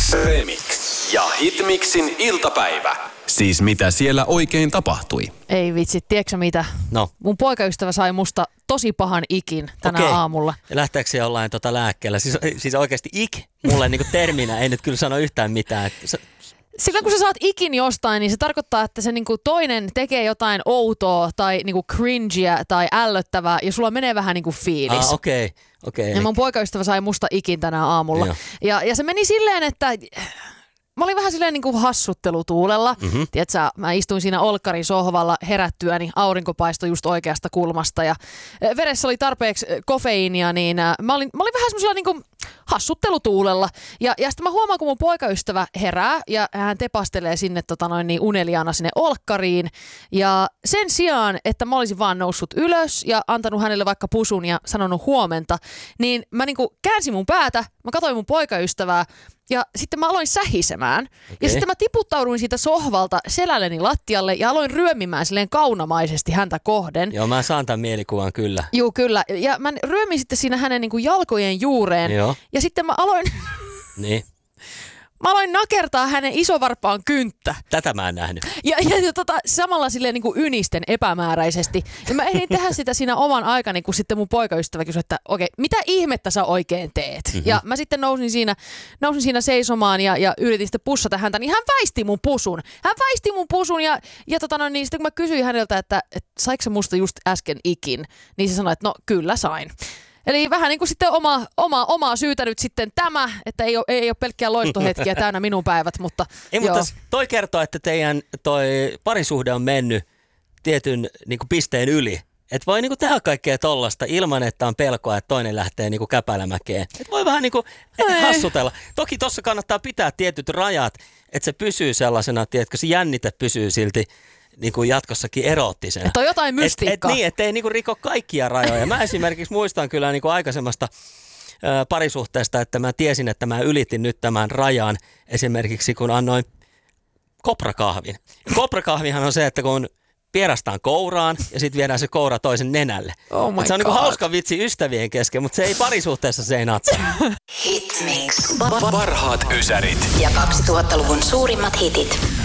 Remix. Ja Hitmixin iltapäivä. Siis mitä siellä oikein tapahtui? Ei vitsi, tiedätkö mitä? No. Mun poikaystävä sai musta tosi pahan ikin tänä aamulla. Ja lähteekö se jollain lääkkeellä? Siis oikeasti mulle niinku terminä ei nyt kyllä sano yhtään mitään. Silloin kun sä saat ikin jostain, niin se tarkoittaa, että se niinku toinen tekee jotain outoa tai niinku cringea tai ällöttävää ja sulla menee vähän niinku fiilis. Okei. Ja mun poikaystävä sai musta ikin tänä aamulla. Ja se meni silleen, että mä olin vähän silleen niinku hassuttelutuulella. Tiedätkö, mä istuin siinä olkkarin sohvalla herättyäni, aurinko paistoi just oikeasta kulmasta ja veressä oli tarpeeksi kofeiinia, niin mä olin vähän semmoisella niinku hassuttelutuulella. Ja sitten mä huomaan, kun mun poikaystävä herää ja hän tepastelee sinne uneliaana sinne olkkariin. Ja sen sijaan, että mä olisin vaan noussut ylös ja antanut hänelle vaikka pusun ja sanonut huomenta, niin mä niinku käänsin mun päätä, mä katsoin mun poikaystävää ja sitten mä aloin sähisemään. Okay. Ja sitten mä tiputtauduin siitä sohvalta selälleni lattialle ja aloin ryömimään silleen kaunamaisesti häntä kohden. Joo, mä saan tämän mielikuvan kyllä. Joo, kyllä. Ja mä ryömin sitten siinä hänen niinku jalkojen juureen. Joo. Ja sitten mä aloin Niin. Mä aloin nakertaa hänen isovarpaan kynttä. Tätä mä en nähnyt. Ja samalla silleen niin kuin ynisten epämääräisesti. Ja mä ehdin tehdä sitä siinä oman aikani, kun sitten mun poikaystävä kysyi, että okei, mitä ihmettä sä oikein teet? Ja mä sitten nousin siinä seisomaan ja yritin sitten pussata häntä, niin hän väisti mun pusun. Niin sitten kun mä kysyin häneltä, että saiko se musta just äsken ikin, niin se sanoi, että no kyllä sain. Eli vähän niin kuin sitten omaa syytä nyt sitten tämä, että ei ole pelkkiä loistohetkiä täynnä minun päivät, mutta ei, mutta toi kertoo, että teidän toi parisuhde on mennyt tietyn niin kuin pisteen yli. Että voi niin kuin tehdä kaikkea tollasta ilman, että on pelkoa, että toinen lähtee niin kuin käpälämäkeen. Että voi vähän niin kuin hassutella. Toki tuossa kannattaa pitää tietyt rajat, että se pysyy sellaisena, tiedätkö, se jännite pysyy silti niin kuin jatkossakin eroottisena. Että on jotain mystiikkaa. Niin, ettei niin kuin riko kaikkia rajoja. Mä esimerkiksi muistan kyllä niin kuin aikaisemmasta parisuhteesta, että mä tiesin, että mä ylitin nyt tämän rajan esimerkiksi kun annoin koprakahvin. Koprakahvihan on se, että kun pierastaan kouraan ja sitten viedään se koura toisen nenälle. Oh my se on God. niin kuin hauska vitsi ystävien kesken, mutta se ei parisuhteessa, se ei natsaa. Hitmix. Parhaat ysärit. Ja 2000-luvun suurimmat hitit.